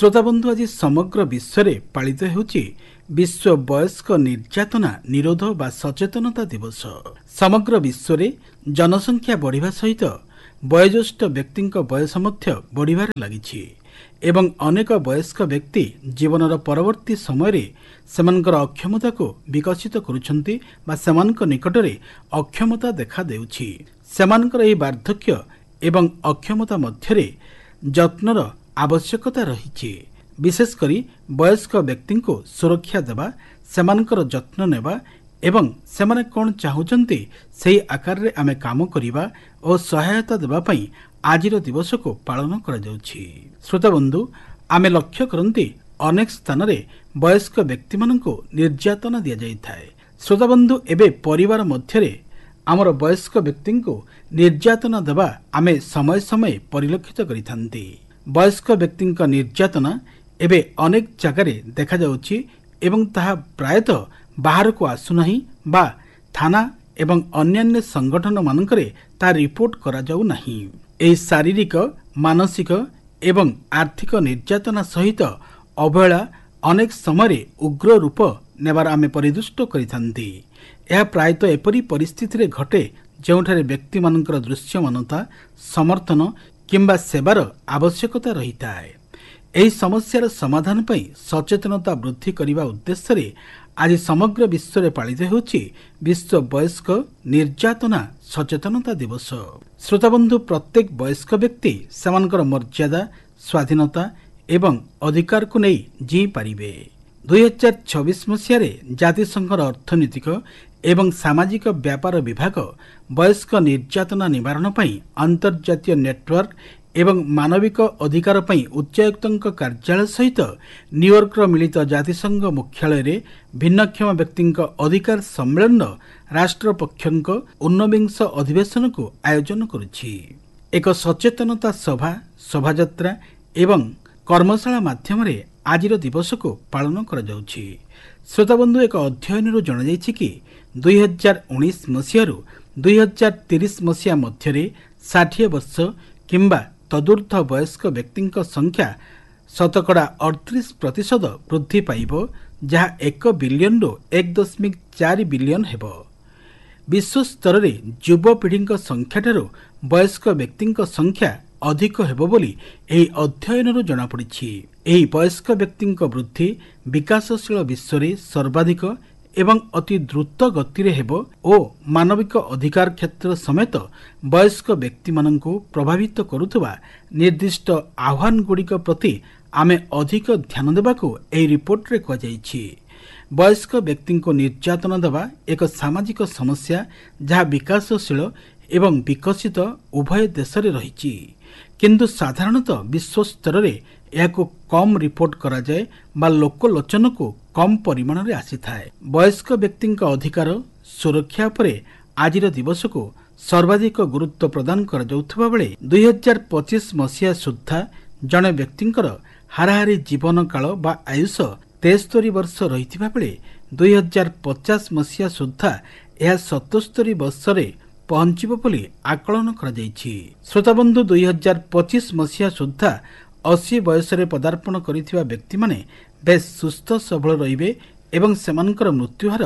श्रोताबंधु आज समग्र विश्व में पालित होउछि विश्व वयस्क निर्यातना निरोध बा सचेतनता दिवस। समग्र विश्व में जनसंख्या बढ़िबा सहित वयोज्येष्ठ व्यक्ति बयस बढ़िबार लागिछि एवं अनेक वयस्क व्यक्ति जीवनर परवर्ती समय सेमानकर अक्षमता को विकसित करुछन्ति बा सेमानक निकटरे अक्षमता देखा देउछि। सेमानकर एही वार्धक्य एवं अक्षमता मध्यरे जत्नर आवश्यकता रही। विशेषकर वयस्क व्यक्ति को सुरक्षा देवा, सेमानकर जत्न नेबा एवं सेमाने कौन चाहूचंती सही आकार रे आमे काम करिबा और सहायता देबा पई आजिर दिवस को पालन करा जाउछि। श्रोता बंधु, आमे लक्ष्य करंती अनेक स्थान रे वयस्क व्यक्ति माननको निर्यातना दिया जाय थाए। श्रोता बंधु, एबे परिवार मध्यरे आमर वयस्क व्यक्ति को निर्यातना देबा आमे समय समय परिलक्षित करिथांती। वयस्क व्यक्ति निर्यातना एबे अनेक जगार देखा जाउछि एवं ताहा प्रायतः बाहर को आसुनाही बा थाना एवं अन्यान्य संगठन मानकरे ता रिपोर्ट करा जाउ नाही। एही शारीरिक, मानसिक एवं आर्थिक निर्यातना सहित अवहेला अनेक समय उग्र रूप नेबार आमे परिदृष्ट करिथांती। यह प्रायतः एपरी परिस्थिति रे घटे जेउठारे व्यक्ति मानकर दृश्यमानता, समर्थन किंबा सेवार आवश्यकता रही थाए। एही समस्यार समाधान पई सचेतनता वृद्धि करिबा उद्देश्य रे आज समग्र विश्व में पालित होउछि विश्व वयस्क निर्यातना सचेतनता दिवस। श्रोताबंधु, प्रत्येक वयस्क व्यक्ति सेमानकर मर्यादा, स्वाधीनता एवं अधिकार को नहीं जी पारिबे। 2026 मसीह जातिसंघर अर्थनैतिक एवं सामाजिक व्यापार विभाग वयस्क निर्यातना निवारण पई अंतर्जातीय नेटवर्क एवं मानविक अधिकार पई उच्चायुक्तଙ୍କ कार्यालय सहित न्यूयॉर्क मिलित जातिसंघ मुख्यालय रे भिन्नक्षम व्यक्तिଙ୍କ अधिकार सम्मेलन राष्ट्र पक्षଙ୍କ 19 अधिवेशन को आयोजन करुछि। एक सचेतनता सभा, शोभायात्रा एवं कर्मशाला माध्यम रे आजिर दिवस को पालन करा जाउछि। श्रोताबंधु, एक अध्ययन जणा जायछि कि 2019 मसीह 2030 मसीहा मध्य 60 वर्ष किंबा तदूर्ध वयस्क व्यक्ति संख्या 38% वृद्धि पाइब, जहा 1 बिलियन रु 1.4 बिलियन हेब। विश्व स्तर रे युवपीढ़ी संख्या ठारू वयस्क व्यक्ति संख्या अधिक हेब बोली एही अध्ययन जना पड़िछि। एही वयस्क व्यक्ति वृद्धि विकासशील विश्व रे सर्वाधिक एवं अति द्रुत गति रे हेबो ओ मानविक अधिकार क्षेत्र समेत वयस्क व्यक्ति माननकु प्रभावित करुथबा निर्दिष्ट आह्वान गुड़िक प्रति आमे अधिक ध्यान देबाकू एही रिपोर्ट रे कहा जायछि। वयस्क व्यक्ति को निर्यातना देवा एक सामाजिक समस्या जहाँ विकासशील एवं विकसित उभय देश रे रहिछि, किंतु साधारणतः विश्व स्तर रे याको कम रिपोर्ट करा जाए बा लोकलोचन को कम परिमाण रे आसी थाए। वयस्क व्यक्ति अधिकार सुरक्षा उपरे आजिर दिवस को सर्वाधिक गुरुत्व प्रदान करा जाउथबा बेले 2025 मसीहा सुद्धा जने व्यक्तिंकर हाराहारी जीवन काल बा आयुष 73 वर्ष रहिथिबा बेले 2050 मसीहा सुद्धा यह 77 वर्ष रे पहुंचीब बोली आकलन करा जायछि। श्रोताबंधु, 2025 मसीहा सुद्धा 80 बयस रे पदार्पण करिथिबा व्यक्ति माने बेस सुस्थ सबल रहिबे एवं सेमानकर मृत्युहार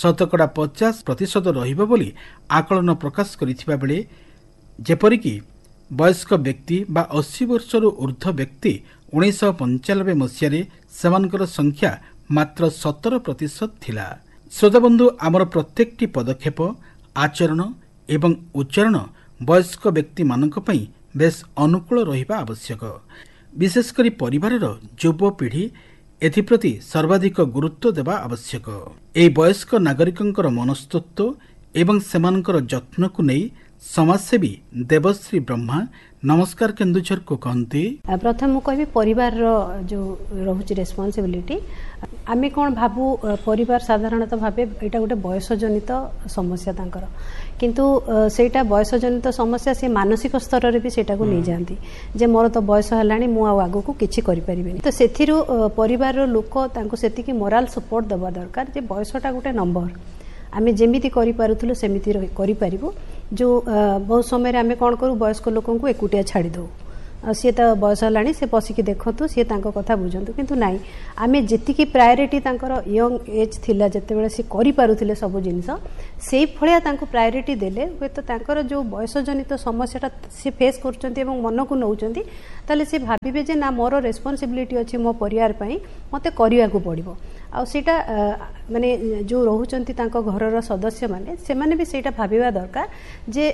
50% रहिबो बोली आकलन प्रकाश करिथिबा बेले जेपरिकी वयस्क व्यक्ति बा 80 वर्ष रु ऊर्ध्व व्यक्ति 1995 मसीह रे सेमानकर संख्या मात्र 17% थिला। श्रोताबंधु, आमर प्रत्येकटी पदक्षेप, आचरण एवं उच्चारण वयस्क व्यक्ति मानक पई बेस अनुकूल रहिबा आवश्यक। विशेषकर परिवार युवपीढ़ी एथिप्रति सर्वाधिक गुरुत्व देवा आवश्यक। एही वयस्क नागरिकंकर मनस्तत्व एवं सेमानकर जत्न को नहीं समाजसेवी देवश्री ब्रह्मा नमस्कार केन्दुझर को कहती। प्रथम मु कहबी परिवार जो रहुची रेस्पॉन्सिबिलिटी आमे कोन भाबू परिवार साधारणतः भाबे एटा गोटे बयसजनित समस्या तांकर, किंतु सेटा बयसजनित समस्या से मानसिक स्तर रे भी सेटा को नहीं जानती जे मोर तो बयस हलाणी मु आगो को किछि करि परिबेनी। तो सेथिरु परिवार लोक तांको सेति की मोरल सपोर्ट दबा दरकार जे बयसटा गोटे नंबर आमे जेमिति करि पारुथुलु सेमिति करि परिबो। जो बहुत समय आमे कोन करू वयस्क लोकन को एकुटिया छाड़ी दो सी तो बयस है सी बसिकी देखु सी कथा बुझंतु किंतु नाई आमे जेतिकी प्रायोरिटी तांकर यंग एज थिला जेतेबेले सी करि पारुथिले सब जिनिस सेई फळिया तांको प्रायोरिटी देले हुए तो तांकर जो बयस जनित समस्याटा सी फेस करचंती एवं मन को नउचंती ताले सी भाबिबे जे ना मोर रेस्पोंसिबिलिटी अछि मो परिवार पई मते करिया को पड़िबो आ सेटा माने जो रहउचंती तांको घरर सदस्य माने से माने भी सेटा भाबिबा दरकार जे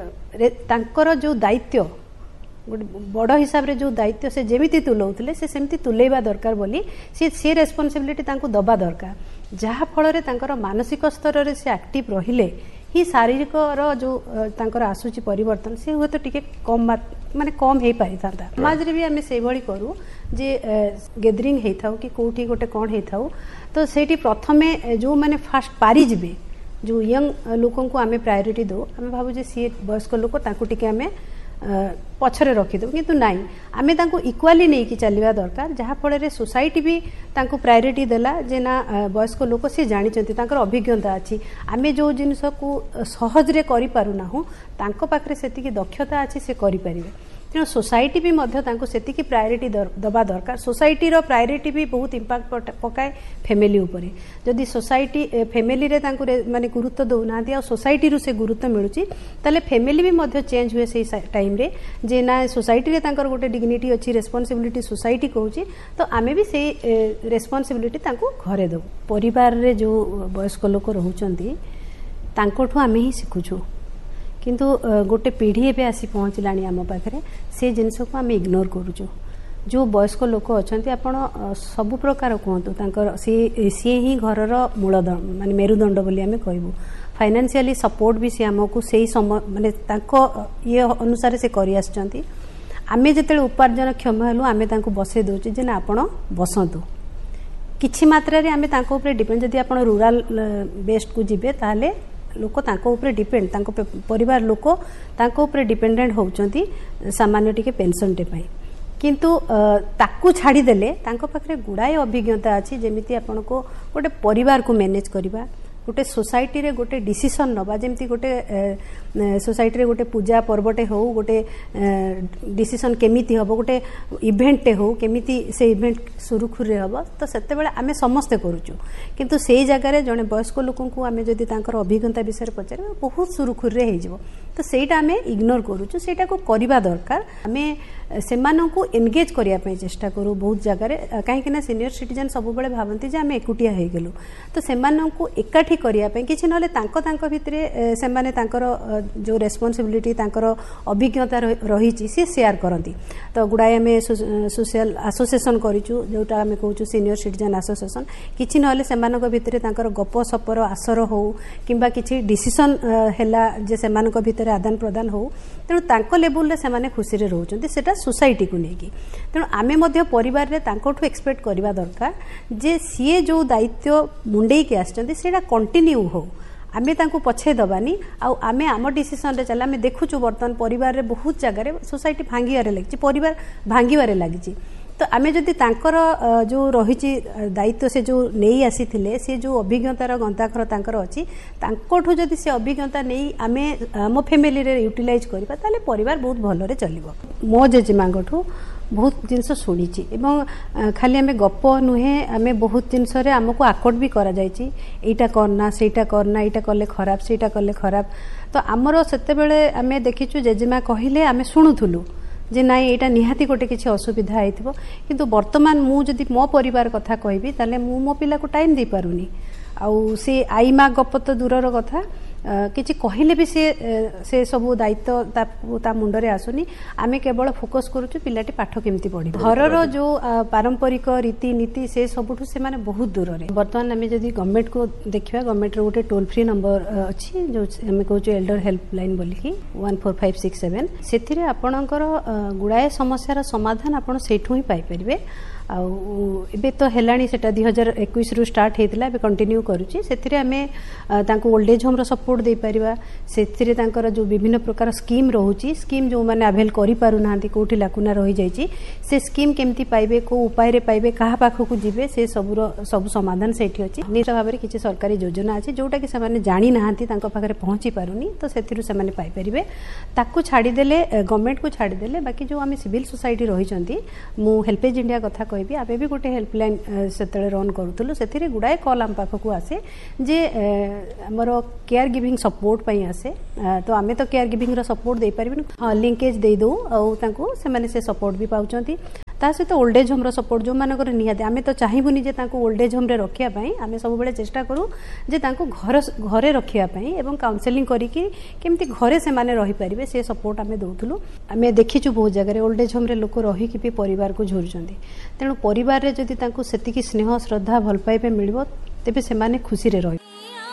तांकर जो दायित्व बड़ हिसाब रे जो दायित्व से जेमिति तुलौथिले से सेमति तुलेबा दरकार बोली से रेस्पोंसिबिलिटी तांको दबा दरकार जहा फल रे तांकर मानसिक स्तर रे से एक्टिव रहिले ही शारीरिक रो जो तांकर आसुची परिवर्तन से हुए तो टिके कम माने कम हे पारि थांता समाज रे भी हमें से भली करू जे गैदरिंग हे थाउ कि कोठी गोटे कोन हे थाउ तो सेठी प्रथमे जो माने फास्ट पारि जिबे जो यंग लोकन को हमें प्रायोरिटी दो हमें भाबु जे सी वयस्क लोक तांको टिके हमें पछरे रखिदेव किंतु नाई आमे तांको इक्वाली नहीं कि चलवा दरकार जहाँ फल रे सोसाइटी भी तांको प्रायोरिटी देला जे ना वयस्क लोक से जानी तांकर अभिज्ञता अच्छी आमे जो जिनिस को सहज रे करि पारुना हूँ तांको पाखरे सेतिकी दक्षता अच्छी से करि परिबे तेणु सोसाइटी भी मध्य तांको सेतिकी प्रायोरिटी दबा दरकार सोसाइटी रो प्रायोरिटी भी बहुत इंपैक्ट पकाए फैमिली उपरे जदि सोसाइटी फैमिली रे तांको माने गुरुत्व दउनांती आ सोसाइटी रु से गुरुत्व मिलुची तले फैमिली भी मध्य चेंज हुए से टाइम रे जे ना सोसाइटी रे तांकर गोटे डिग्निटी अछि रेस्पोंसिबिलिटी सोसाइटी कहूची तो आमे भी से रेस्पोंसिबिलिटी तांको घरे दउ परिवार रे जो वयस्क लोक रहउचंती तांकोठु आमे ही सिखुछु किंतु गोटे पीढ़ी एवं आसी पहुँचलानी आम पाखे से जिनस को आम इग्नोर करुचु जो वयस्क लोक अच्छा आपण सबु प्रकार कहतु सी ही घर मूलदंड माने मेरुदंड बोली आम कहबू फाइनेंशियली सपोर्ट भी सी आमको से माने ये अनुसार से करि आछंती आमे जेतेले उपार्जन क्षम हेलु आमे तांको बसे दउची जे ना आपण बसंतु किछि मात्रा रे आमे तांको ऊपर डिपेंड जदि आपण रूरल बेस्ड को जिबे ताले लोक तांको ऊपर डिपेंड तांको परिवार लोक तांको ऊपर डिपेंडेंट होउचंती सामान्य टिके पेंशन टे पई किंतु ताकू छाड़ी देले तांको पाखरे गुडाए अभिज्ञता अछि जेमिति आपण को गोटे परिवार को मैनेज करबा गोटे सोसाइटी रे गोटे डिसीजन नबा जेमती गोटे सोसाइटी रे गोटे पूजा पर्वटे हो गोटे डिसीजन केमिति हबो गोटे इवेंट टे हो केमिति से इवेंट सुरुखुर रे हबो तो सेते बेले आमे समस्ते करूचु किंतु सेही जगह रे जने वयस्क लोकन को आमे जदि तांकर अभिज्ञता विषय पचारे बहुत सुरुखुर रे हे जिवो तो सेटा आमे इग्नोर करूचु सेटा को करबा दरकार आमे सेमानन को एंगेज करिया पई चेष्टा करू बहुत जगह रे काहे कि ना सीनियर सिटीजन सब बेले भाबंती जे आमे एकुटिया हे गेलु तो सेमानन को एकाठी करिया पई किछि नले तांको भितरे सेमाने तांकर जो रेस्पोंसिबिलिटी तांकर अभिज्ञता रही सी शेयर करती तो गुड़ाए आम सोशल एसोसिएशन करूँ जोटा आम कहूँ सीनियर सिटीजन एसोसिएशन किसी ना से भितर तांकर गप सपर आसर हो किंबा किसी डिसीजन हैला जे से भितर आदान प्रदान हो तेणु तांको लेवल से खुशी रोचते सेटा सोसाइटी को लेकिन तेणु आमे मध्य परिवार रे तांकोठु एक्सपेक्ट करबा दरकार जे सीए जो दायित्व मुंडे के आछंती सेटा कंटिन्यू हो आमे तांको पछे दबानी आमे आम डिसीजन रे चला आमे देखुछु वर्तमान परिवार रे बहुत जगह सोसाइटी भांगिबारे लागिछि परिवार भांगिबारे लागिछि तो आमे जदि तांकर जो रहिछि दायित्व से जो नेई आसीथिले से जो अभिज्ञतार गंताखर तांकर अछि तांकोठु जदि से अभिज्ञता नेई आमे आम फैमिली रे यूटिलाइज करबा ताले परिवार बहुत भलो रे चलिबो मो जेजेमांगठु बहुत जिनस शुणी एवं खाली आम गप नुहे आम बहुत जिनस आमको आकोट भी करा जायछि एटा करना सेटा करना एटा कले खराब सेटा कले खराब तो आमर सेते बेले आम देखिछु जेजेमा कहिले आम शुणुथुलु जे नाई एटा निहाती गोटे किसी असुविधा आइथिबो किंतु वर्तमान मु जदि मो परिवार कथा कहबी ताले मु मो पिला को टाइम दे पारुनी आउ से आई मा गप तो दूरर कथा किसी कहले भी से सब दायित्व ता मुंडरे आसुनी आमे केवल फोकस करूछु पिलाटी पाठ केमती पढ़ी घरर जो पारंपरिक रीति नीति से सबुठु से माने बहुत दूर रे वर्तमान आमे जदि गवर्नमेंट को देखिबा गवर्नमेंट रो गोटे टोल फ्री नंबर अछि जो आमे कहूछु एल्डर हेल्पलाइन बोली कि 14567 सेथिरे आपणकर गुडाए समस्यार समाधान आपण सेठु ही पाई परिबे ଏବେ ତ ହେଲାଣି ସେଟା 2021 ରୁ स्टार्ट ହେଇଥିଲା ଏବେ कंटिन्यू करूची सेथिरे आमे तांको ओल्ड एज होम रो सपोर्ट दे परिबा सेथिरे तांकर जो विभिन्न प्रकार स्कीम रहूची स्कीम जो माने अवेल करि पारु नांती कोठी लाकुना रहि जाईची से स्कीम केमती पाइबे को उपाय रे पाइबे कहा पाखकु जिबे से सब समाधान सेठी अछि निश्चित भाबरे किछि सरकारी योजना अछि जोटा कि से माने जानि नांती तांको पाखरे पहुंची पारुनी तो सेथिरु से माने पाइ परिबे ताकू छाडी देले गवर्नमेंट को छाडी देले बाकी जो आमे सिविल सोसाइटी रहि चंती मु हेल्पेज इंडिया कथा कहबी आबे भी गोटे हेल्पलाइन सेतळे रन करूतलु सेथिरे गुडाए कॉल आम पाखकु आसे जे हमर केयर गिविंग सपोर्ट पई आसे तो आमे तो केयर गिविंग रो सपोर्ट दे परिबिन लिंकेज दे दो आ तांको से माने से सपोर्ट भी पाउचंती ता सहित ओल्ड एज होम रो सपोर्ट जो मानकर निहाते आमे तो चाहिबुनी जे तांको ओल्ड एज होम रे रखिया पई आमे सब बेले चेष्टा करू जे तांको घरे रखिया पई एवं काउंसलिंग करी कि केमती घरे से माने रही परिबे से सपोर्ट आमे दोथुलु आमे देखिचु बहुत जगह रे ओल्ड एज होम रे लोक रही कि भी परिवार को झुरचंती तेणु परिवार रे जदि तांको सेति कि स्नेह श्रद्धा भल पाइबे मिलबो तेबे से माने खुशी रे रही